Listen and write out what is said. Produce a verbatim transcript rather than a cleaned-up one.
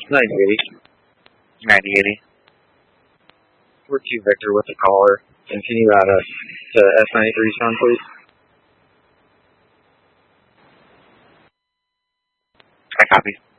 ninety eighty. ninety eighty. We're two Victor with the caller. Continue out of to S ninety-three Sun, please. I copy.